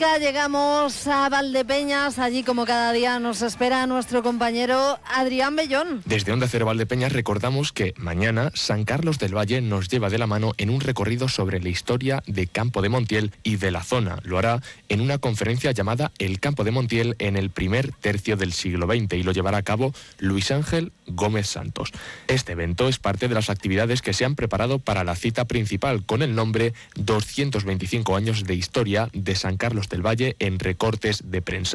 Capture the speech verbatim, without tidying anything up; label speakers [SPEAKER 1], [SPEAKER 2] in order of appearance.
[SPEAKER 1] Llegamos a Valdepeñas, allí como cada día nos espera nuestro compañero Adrián Bellón.
[SPEAKER 2] Desde Onda Cero Valdepeñas recordamos que mañana San Carlos del Valle nos lleva de la mano en un recorrido sobre la historia de Campo de Montiel y de la zona. Lo hará en una conferencia llamada El Campo de Montiel en el primer tercio del siglo veinte y lo llevará a cabo Luis Ángel Gómez Santos. Este evento es parte de las actividades que se han preparado para la cita principal con el nombre doscientos veinticinco años de historia de San Carlos del Valle en recortes de prensa.